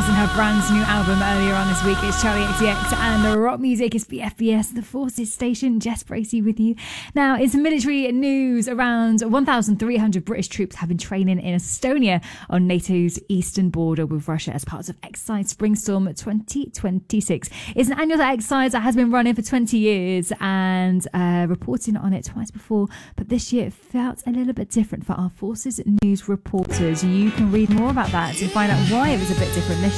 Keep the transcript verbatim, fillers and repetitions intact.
releasing her brand new album earlier on this week. It's Charlie X C X and the rock music is B F B S, the Forces Station. Jess Bracey with you. Now, it's military news. Around one thousand three hundred British troops have been training in Estonia on NATO's eastern border with Russia as part of Exercise Springstorm twenty twenty-six. It's an annual exercise that has been running for twenty years and uh, reporting on it twice before, but this year it felt a little bit different for our Forces News reporters. You can read more about that and find out why it was a bit different this